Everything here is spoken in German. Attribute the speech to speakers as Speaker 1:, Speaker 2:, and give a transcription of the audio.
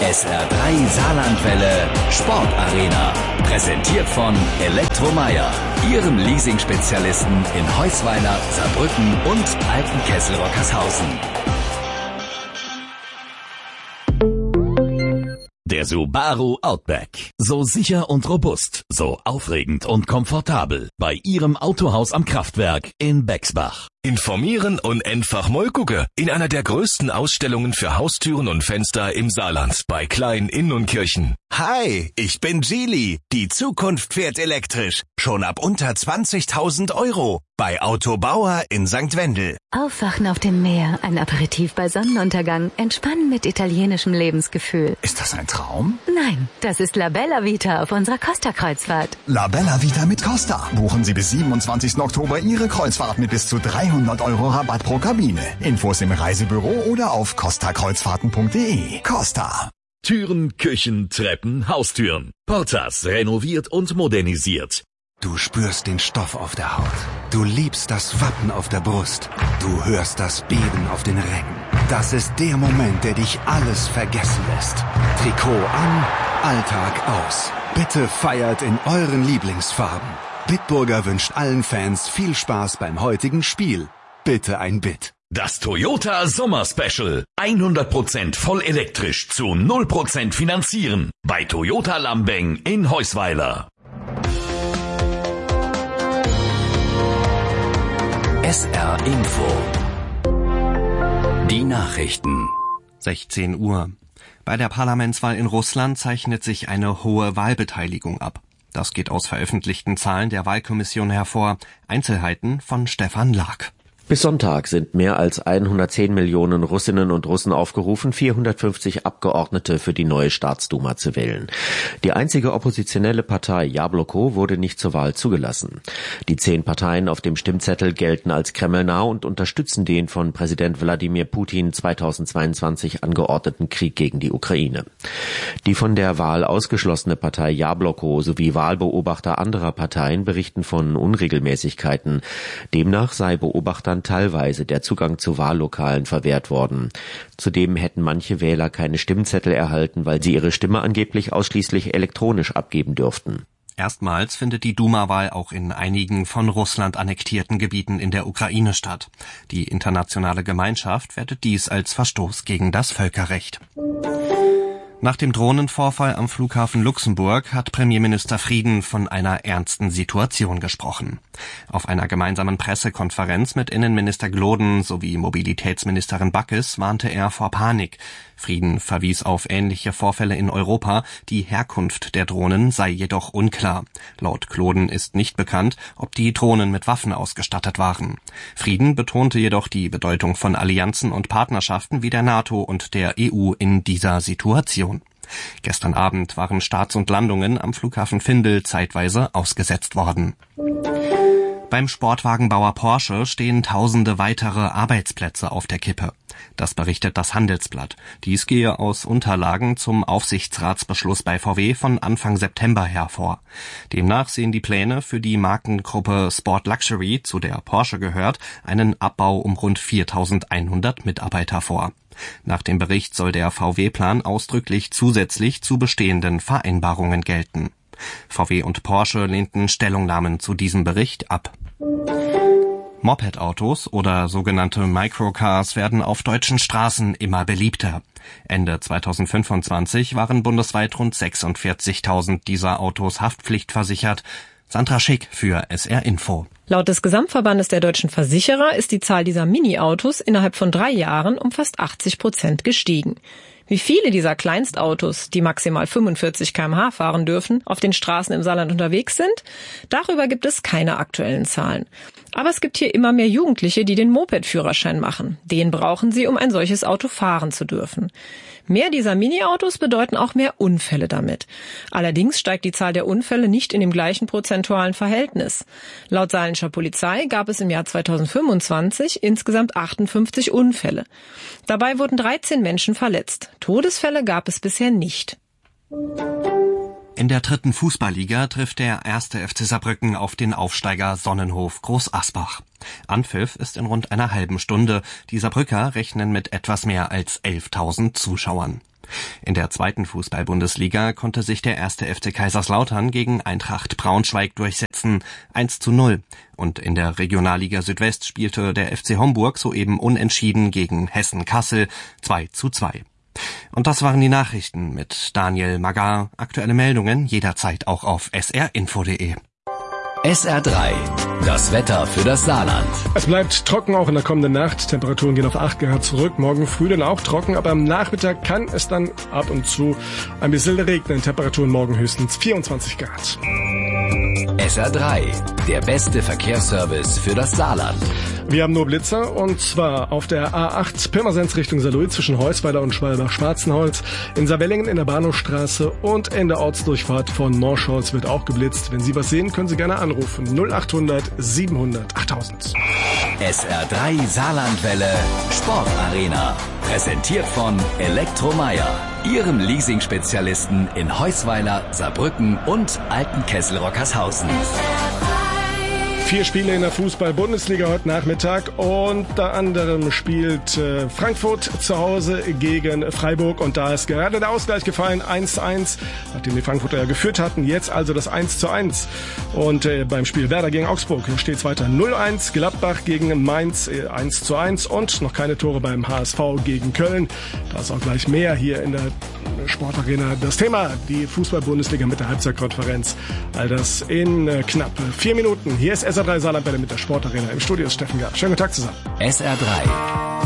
Speaker 1: SR3 Saarlandwelle Sportarena. Präsentiert von Elektromeyer, Ihrem Leasing-Spezialisten in Heusweiler, Saarbrücken und Altenkessel-Rockershausen. Der Subaru Outback. So sicher und robust, so aufregend und komfortabel. Bei Ihrem Autohaus am Kraftwerk in Bexbach.
Speaker 2: Informieren und einfach mal gucken. In einer der größten Ausstellungen für Haustüren und Fenster im Saarland bei Klein Inn und Kirchen.
Speaker 3: Hi, ich bin Geely. Die Zukunft fährt elektrisch. Schon ab unter 20.000 €. Bei Autobauer in St. Wendel.
Speaker 4: Aufwachen auf dem Meer, ein Aperitif bei Sonnenuntergang, entspannen mit italienischem Lebensgefühl.
Speaker 3: Ist das ein Traum?
Speaker 4: Nein, das ist La Bella Vita auf unserer Costa-Kreuzfahrt.
Speaker 5: La Bella Vita mit Costa. Buchen Sie bis 27. Oktober Ihre Kreuzfahrt mit bis zu 300 € Rabatt pro Kabine. Infos im Reisebüro oder auf costakreuzfahrten.de. Costa.
Speaker 1: Türen, Küchen, Treppen, Haustüren. Portas renoviert und modernisiert.
Speaker 6: Du spürst den Stoff auf der Haut. Du liebst das Wappen auf der Brust. Du hörst das Beben auf den Rängen. Das ist der Moment, der dich alles vergessen lässt. Trikot an, Alltag aus. Bitte feiert in euren Lieblingsfarben. Bitburger wünscht allen Fans viel Spaß beim heutigen Spiel. Bitte ein Bit.
Speaker 1: Das Toyota Sommer Special. 100% voll elektrisch zu 0% finanzieren. Bei Toyota Lambeng in Heusweiler. SR Info. Die Nachrichten.
Speaker 7: 16 Uhr. Bei der Parlamentswahl in Russland zeichnet sich eine hohe Wahlbeteiligung ab. Das geht aus veröffentlichten Zahlen der Wahlkommission hervor. Einzelheiten von Stefan Lag.
Speaker 8: Bis Sonntag sind mehr als 110 Millionen Russinnen und Russen aufgerufen, 450 Abgeordnete für die neue Staatsduma zu wählen. Die einzige oppositionelle Partei Jabloko wurde nicht zur Wahl zugelassen. Die 10 Parteien auf dem Stimmzettel gelten als kremlnah und unterstützen den von Präsident Wladimir Putin 2022 angeordneten Krieg gegen die Ukraine. Die von der Wahl ausgeschlossene Partei Jabloko sowie Wahlbeobachter anderer Parteien berichten von Unregelmäßigkeiten. Demnach sei Beobachtern teilweise der Zugang zu Wahllokalen verwehrt worden. Zudem hätten manche Wähler keine Stimmzettel erhalten, weil sie ihre Stimme angeblich ausschließlich elektronisch abgeben dürften.
Speaker 7: Erstmals findet die Duma-Wahl auch in einigen von Russland annektierten Gebieten in der Ukraine statt. Die internationale Gemeinschaft wertet dies als Verstoß gegen das Völkerrecht. Nach dem Drohnenvorfall am Flughafen Luxemburg hat Premierminister Frieden von einer ernsten Situation gesprochen. Auf einer gemeinsamen Pressekonferenz mit Innenminister Gloden sowie Mobilitätsministerin Backes warnte er vor Panik. Frieden verwies auf ähnliche Vorfälle in Europa. Die Herkunft der Drohnen sei jedoch unklar. Laut Gloden ist nicht bekannt, ob die Drohnen mit Waffen ausgestattet waren. Frieden betonte jedoch die Bedeutung von Allianzen und Partnerschaften wie der NATO und der EU in dieser Situation. Gestern Abend waren Starts und Landungen am Flughafen Findel zeitweise ausgesetzt worden. Beim Sportwagenbauer Porsche stehen tausende weitere Arbeitsplätze auf der Kippe. Das berichtet das Handelsblatt. Dies gehe aus Unterlagen zum Aufsichtsratsbeschluss bei VW von Anfang September hervor. Demnach sehen die Pläne für die Markengruppe Sport Luxury, zu der Porsche gehört, einen Abbau um rund 4.100 Mitarbeiter vor. Nach dem Bericht soll der VW-Plan ausdrücklich zusätzlich zu bestehenden Vereinbarungen gelten. VW und Porsche lehnten Stellungnahmen zu diesem Bericht ab. Moped-Autos oder sogenannte Microcars werden auf deutschen Straßen immer beliebter. Ende 2025 waren bundesweit rund 46.000 dieser Autos haftpflichtversichert. Sandra Schick für SR Info.
Speaker 9: Laut des Gesamtverbandes der deutschen Versicherer ist die Zahl dieser Mini-Autos innerhalb von 3 Jahren um fast 80% gestiegen. Wie viele dieser Kleinstautos, die maximal 45 km/h fahren dürfen, auf den Straßen im Saarland unterwegs sind, darüber gibt es keine aktuellen Zahlen. Aber es gibt hier immer mehr Jugendliche, die den Moped-Führerschein machen. Den brauchen sie, um ein solches Auto fahren zu dürfen. Mehr dieser Mini-Autos bedeuten auch mehr Unfälle damit. Allerdings steigt die Zahl der Unfälle nicht in dem gleichen prozentualen Verhältnis. Laut saarländischer Polizei gab es im Jahr 2025 insgesamt 58 Unfälle. Dabei wurden 13 Menschen verletzt. Todesfälle gab es bisher nicht.
Speaker 7: In der 3. Fußballliga trifft der 1. FC Saarbrücken auf den Aufsteiger Sonnenhof Groß Asbach. Anpfiff ist in rund einer halben Stunde. Die Saarbrücker rechnen mit etwas mehr als 11.000 Zuschauern. In der zweiten Fußball-Bundesliga konnte sich der 1. FC Kaiserslautern gegen Eintracht Braunschweig durchsetzen, 1:0. Und in der Regionalliga Südwest spielte der FC Homburg soeben unentschieden gegen Hessen Kassel, 2:2. Und das waren die Nachrichten mit Daniel Magar. Aktuelle Meldungen jederzeit auch auf srinfo.de.
Speaker 1: SR3, das Wetter für das Saarland.
Speaker 10: Es bleibt trocken auch in der kommenden Nacht. Temperaturen gehen auf 8 Grad zurück. Morgen früh dann auch trocken, aber am Nachmittag kann es dann ab und zu ein bisschen regnen. Temperaturen morgen höchstens 24 Grad.
Speaker 1: SR3, der beste Verkehrsservice für das Saarland.
Speaker 10: Wir haben nur Blitzer, und zwar auf der A8 Pirmasens Richtung Saarlouis zwischen Heusweiler und Schwalbach-Schwarzenholz, in Saarwellingen in der Bahnhofstraße und in der Ortsdurchfahrt von Morschholz wird auch geblitzt. Wenn Sie was sehen, können Sie gerne anrufen. 0800 700 8000.
Speaker 1: SR3 Saarlandwelle Sportarena. Präsentiert von Elektromeyer, Ihrem Leasing-Spezialisten in Heusweiler, Saarbrücken und Altenkessel-Rockershausen.
Speaker 10: 4 Spiele in der Fußball-Bundesliga heute Nachmittag. Unter anderem spielt Frankfurt zu Hause gegen Freiburg, und da ist gerade der Ausgleich gefallen, 1:1, nachdem die Frankfurter ja geführt hatten. Jetzt also das 1:1. Und beim Spiel Werder gegen Augsburg steht es weiter 0:1, Gladbach gegen Mainz 1:1 und noch keine Tore beim HSV gegen Köln. Da ist auch gleich mehr hier in der Sportarena. Das Thema, die Fußball-Bundesliga mit der Halbzeitkonferenz. All das in knapp 4 Minuten. Hier ist SR3 Saarlandwelle mit der Sportarena. Im Studio ist Steffen Gart. Schönen guten Tag zusammen.
Speaker 1: SR3.